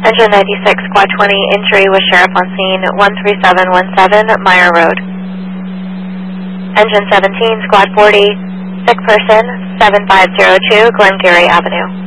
Engine 96, Squad 20, injury with Sheriff on scene, 13717 Meyer Road. Engine 17, Squad 40, sick person, 7502 Glengarry Avenue.